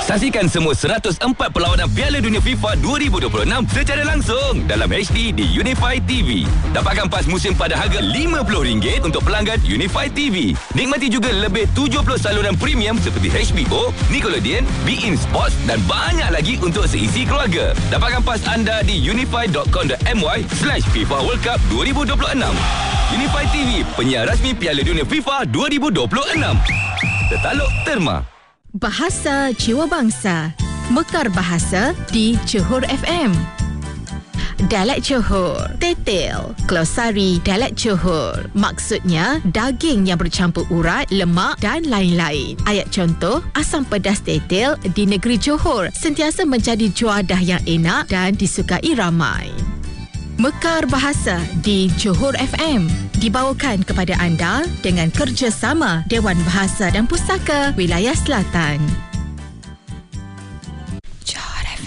Saksikan semua 104 perlawanan Piala Dunia FIFA 2026 secara langsung dalam HD di Unify TV. Dapatkan pas musim pada harga RM50 untuk pelanggan Unify TV. Nikmati juga lebih 70 saluran premium seperti HBO, Nickelodeon, beIN Sports dan banyak lagi untuk seisi keluarga. Dapatkan pas anda di unify.com.my/FIFA World Cup 2026. Unify TV, penyiar rasmi Piala Dunia FIFA 2026. Tertaluk Terma. Bahasa Jiwa Bangsa. Mekar Bahasa di Johor FM. Dialek Johor, tetel, glosari dialek Johor. Maksudnya, daging yang bercampur urat, lemak dan lain-lain. Ayat contoh, asam pedas tetel di negeri Johor sentiasa menjadi juadah yang enak dan disukai ramai. Mekar Bahasa di Johor FM dibawakan kepada anda dengan kerjasama Dewan Bahasa dan Pustaka Wilayah Selatan.